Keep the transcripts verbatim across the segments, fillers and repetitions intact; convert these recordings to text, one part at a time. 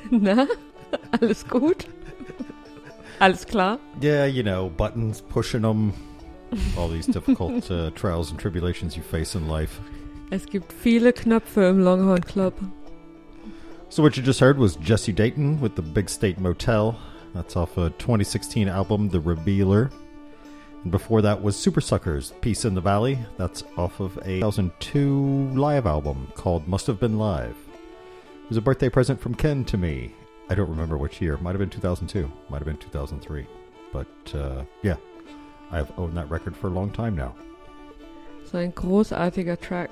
Na, alles gut? Alles klar? Yeah, you know, buttons, pushing them, all these difficult uh, trials and tribulations you face in life. Es gibt viele Knöpfe im Longhorn Club. So what you just heard was Jesse Dayton with the Big State Motel. That's off a twenty sixteen album, The Revealer. And before that was Super Suckers, Peace in the Valley. That's off of a two thousand two live album called Must Have Been Live. It was a birthday present from Ken to me. I don't remember which year. Might have been two thousand two. Might have been two thousand three. But, uh, yeah. I've owned that record for a long time now. So ein großartiger Track.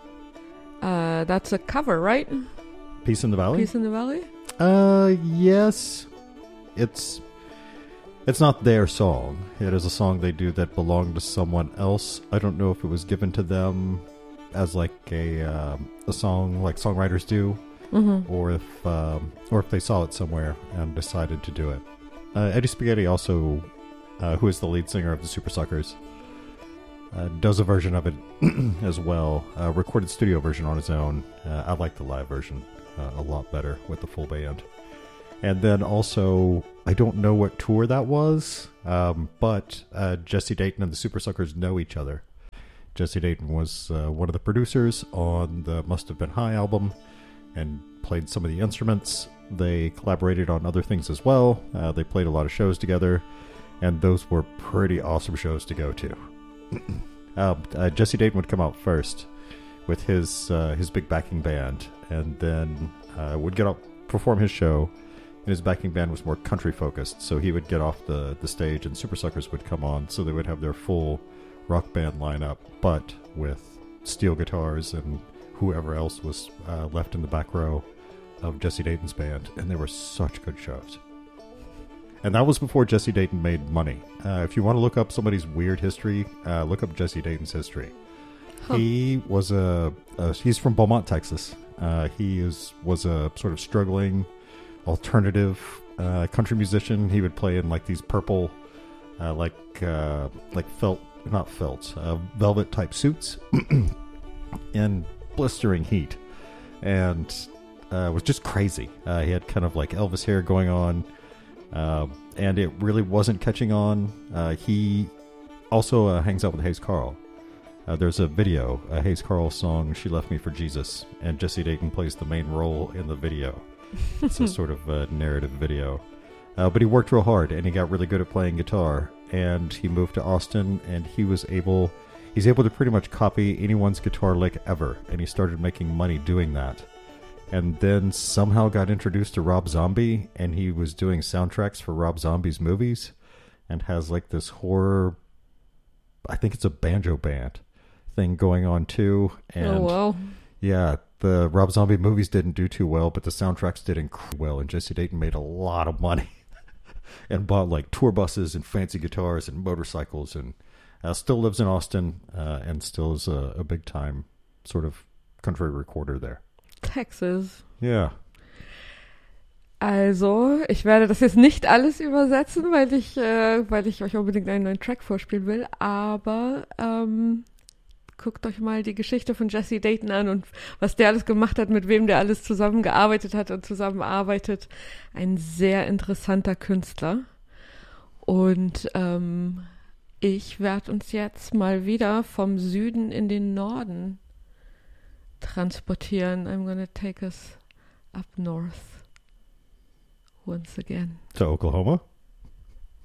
Uh, that's a cover, right? Peace in the Valley? Peace in the Valley? Uh, yes. It's... It's not their song. It is a song they do that belonged to someone else. I don't know if it was given to them as like a um, a song like songwriters do, mm-hmm. or if um, or if they saw it somewhere and decided to do it. Uh, Eddie Spaghetti also, uh, who is the lead singer of the Super Suckers, uh, does a version of it as well. A recorded studio version on his own. Uh, I like the live version uh, a lot better with the full band. And then also, I don't know what tour that was, um, but uh, Jesse Dayton and the Super Suckers know each other. Jesse Dayton was uh, one of the producers on the Must Have Been High album and played some of the instruments. They collaborated on other things as well. Uh, they played a lot of shows together, and those were pretty awesome shows to go to. uh, uh, Jesse Dayton would come out first with his uh, his big backing band, and then uh, would get up, perform his show. And his backing band was more country focused, so he would get off the, the stage and Super Suckers would come on, so they would have their full rock band lineup, but with steel guitars and whoever else was uh, left in the back row of Jesse Dayton's band, and they were such good shows. And that was before Jesse Dayton made money. Uh, if you want to look up somebody's weird history, uh, look up Jesse Dayton's history. Huh. He was a, a he's from Beaumont, Texas. Uh, he is was a sort of struggling alternative uh, country musician. He would play in like these purple, uh, like uh, like felt, not felt, uh, velvet type suits in blistering heat, and uh, was just crazy. Uh, he had kind of like Elvis hair going on, uh, and it really wasn't catching on. Uh, he also uh, hangs out with Hayes Carll. Uh, there's a video, a Hayes Carll song, "She Left Me for Jesus," and Jesse Dayton plays the main role in the video. It's a sort of uh, narrative video. Uh, but he worked real hard, and he got really good at playing guitar. And he moved to Austin, and he was able... He's able to pretty much copy anyone's guitar lick ever. And he started making money doing that. And then somehow got introduced to Rob Zombie, and he was doing soundtracks for Rob Zombie's movies. And has like this horror... I think it's a banjo band thing going on too. And oh, wow. Yeah, the Rob Zombie movies didn't do too well, but the soundtracks did incredibly well, and Jesse Dayton made a lot of money and bought like tour buses and fancy guitars and motorcycles, and uh, still lives in Austin uh, and still is a, a big-time sort of country recorder there. Texas. Ja. Also, ich werde das jetzt nicht alles übersetzen, weil ich, äh, weil ich euch unbedingt einen neuen Track vorspielen will, aber ähm, guckt euch mal die Geschichte von Jesse Dayton an und was der alles gemacht hat, mit wem der alles zusammengearbeitet hat und zusammenarbeitet. Ein sehr interessanter Künstler. Und ähm, ich werde uns jetzt mal wieder vom Süden in den Norden transportieren. I'm gonna take us up north once again. To Oklahoma?